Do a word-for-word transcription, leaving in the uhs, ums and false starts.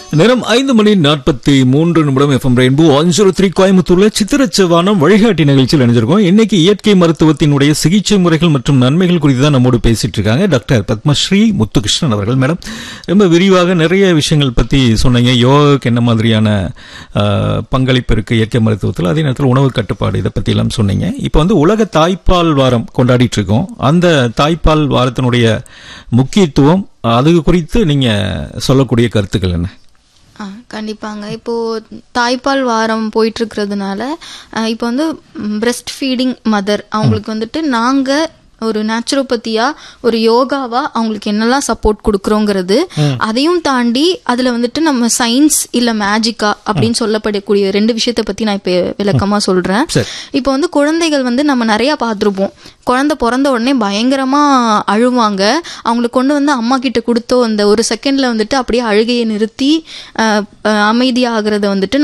நேரம் ஐந்து மணி நாற்பத்தி மூன்று நிமிடம். FM rainbow one zero three கோயம்புத்தூர்ல சித்திரச்சவானம் வழிகாட்டி நிகழ்ச்சியில் இணைஞ்சிருக்கோம். இன்னைக்கு இயற்கை மருத்துவத்தினுடைய சிகிச்சை முறைகள் மற்றும் நன்மைகள் குறித்து தான் நம்மோடு பேசிட்டு இருக்காங்க டாக்டர் பத்மஸ்ரீ முத்துகிருஷ்ணன் அவர்கள். மேடம், ரொம்ப விரிவாக நிறைய விஷயங்கள் பத்தி சொன்னீங்க. யோகாவுக்கு என்ன மாதிரியான பங்களிப்பு இருக்கு இயற்கை மருத்துவத்தில், அதே நேரத்தில் உணவு கட்டுப்பாடு, இதை பத்தி எல்லாம் சொன்னீங்க. இப்போ வந்து உலக தாய்ப்பால் வாரம் கொண்டாடிட்டு இருக்கோம். அந்த தாய்ப்பால் வாரத்தினுடைய முக்கியத்துவம், அது குறித்து நீங்க சொல்லக்கூடிய கருத்துக்கள் என்ன? கண்டிப்பாங்க. இப்போது தாய்ப்பால் வாரம் போயிட்டு இருக்கிறதுனால இப்போ வந்து பிரெஸ்ட் ஃபீடிங் மதர் அவங்களுக்கு வந்துட்டு நாங்கள் ஒரு நேச்சுரோபதியா ஒரு யோகாவா அவங்களுக்கு என்னெல்லாம் சப்போர்ட் கொடுக்குறோங்கிறது, அதையும் தாண்டி அதுல வந்துட்டு நம்ம சயின்ஸ் இல்ல மேஜிக்கா அப்படின்னு சொல்லப்படக்கூடிய ரெண்டு விஷயத்த பத்தி நான் இப்ப விளக்கமா சொல்றேன். இப்போ வந்து குழந்தைகள் வந்து நம்ம நிறைய பார்த்துருப்போம். குழந்தை பிறந்த உடனே பயங்கரமா அழுவாங்க. அவங்களுக்கு கொண்டு வந்து அம்மா கிட்ட கொடுத்தோ அந்த ஒரு செகண்ட்ல வந்துட்டு அப்படியே அழுகையை நிறுத்தி அமைதியாகிறத வந்துட்டு